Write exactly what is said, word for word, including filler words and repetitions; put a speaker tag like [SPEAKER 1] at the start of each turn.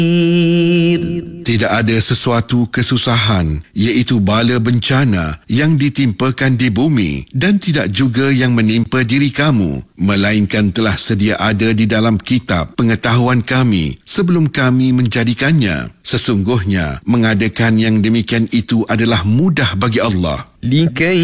[SPEAKER 1] Tidak ada sesuatu kesusahan, iaitu bala bencana yang ditimpakan di bumi, dan tidak juga yang menimpa diri kamu, melainkan telah sedia ada di dalam kitab pengetahuan kami sebelum kami menjadikannya. Sesungguhnya mengadakan yang demikian itu adalah mudah bagi Allah.